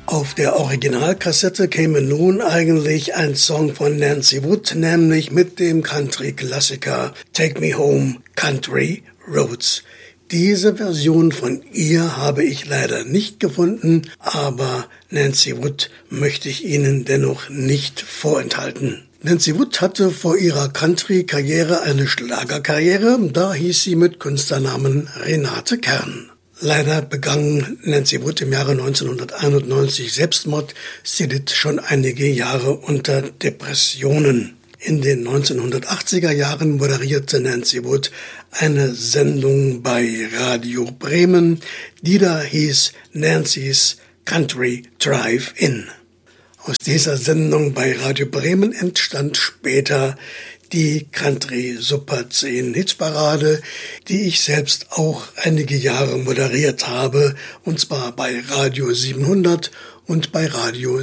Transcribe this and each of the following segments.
Auf der Originalkassette käme nun eigentlich ein Song von Nancy Wood, nämlich mit dem Country-Klassiker Take Me Home, Country Roads. Diese Version von ihr habe ich leider nicht gefunden, aber Nancy Wood möchte ich Ihnen dennoch nicht vorenthalten. Nancy Wood hatte vor ihrer Country-Karriere eine Schlagerkarriere, da hieß sie mit Künstlernamen Renate Kern. Leider begann Nancy Wood im Jahre 1991 Selbstmord. Sie litt schon einige Jahre unter Depressionen. In den 1980er Jahren moderierte Nancy Wood eine Sendung bei Radio Bremen, die da hieß Nancy's Country Drive-In. Aus dieser Sendung bei Radio Bremen entstand später die Country Super 10 Hitparade, die ich selbst auch einige Jahre moderiert habe, und zwar bei Radio 700 und bei Radio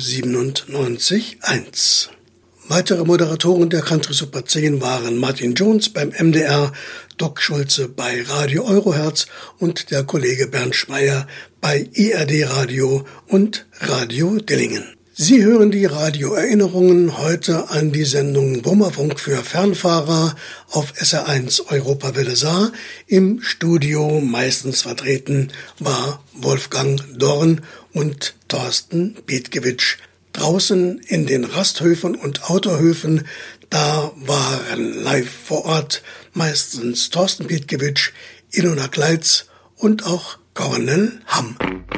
97.1. Weitere Moderatoren der Country Super 10 waren Martin Jones beim MDR, Doc Schulze bei Radio Eurohertz und der Kollege Bernd Schmeyer bei IRD Radio und Radio Dillingen. Sie hören die Radioerinnerungen heute an die Sendung Brummerfunk für Fernfahrer auf SR1 Europawelle Saar. Im Studio meistens vertreten war Wolfgang Dorn und Thorsten Pietkiewicz. Draußen in den Rasthöfen und Autohöfen, da waren live vor Ort meistens Thorsten Pietkiewicz, Ilona Kleitz und auch Cornel Hamm.